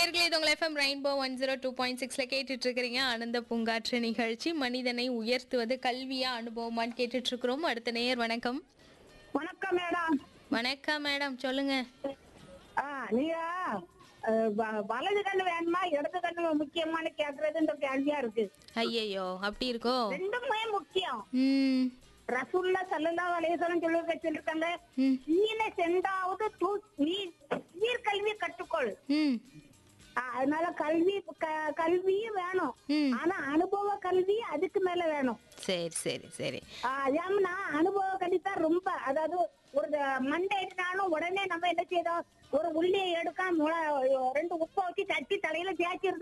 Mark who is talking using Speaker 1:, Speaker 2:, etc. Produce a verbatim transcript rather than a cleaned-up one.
Speaker 1: நேயர்களே, இது உங்கள் FM rainbow one zero two point சிக்ஸ்ல கேட்டுட்டு இருக்கிறீங்க. ஆனந்த பூங்காற்று நிகழ்ச்சி. மனிதனை உயர்த்துவது கல்வியா அனுபவமான்னு கேட்டுட்டு இருக்கிறோம். அடுத்த நேயர் வணக்கம்.
Speaker 2: வணக்கம் மேடம்.
Speaker 1: வணக்கம் மேடம், சொல்லுங்க.
Speaker 2: ஆ, நீங்க அஹ், வ- வலது கண்ணு வேணுமா இடது கண்ணு முக்கியமானு கேக்குறது இந்த கேள்வியா இருக்கு.
Speaker 1: ஐயையோ, அப்படி இருக்கோ?
Speaker 2: ரெண்டுமே முக்கியம்.
Speaker 1: ம்
Speaker 2: ரசூல்லா ஸல்லல்லாஹு அலைஹி வஸல்லம் சொல்லி வச்சிருக்காங்க,
Speaker 1: ம்
Speaker 2: நீன சென்றாவது தூ நீ நீர் கல்வி கற்றுக்கொள்.
Speaker 1: ம்
Speaker 2: ஆ, அதனால கல்வி க- கல்வியும் வேணும்.
Speaker 1: ம்
Speaker 2: ஆனா அனுபவ கல்வி அதுக்கு மேல வேணும்.
Speaker 1: சரி சரி சரி.
Speaker 2: ஆ, ஏன்னா அனுபவ கல்வி தான் ரொம்ப, அதாவது ஒரு மண்டை ஏறினாலும் உடனே நம்ம என்ன செய்யறோம், ஒரு உள்ளியை எடுக்க முளை- ரெண்டு உப்பை வச்சு தட்டி தலையில தேய்ச்சிருந்தா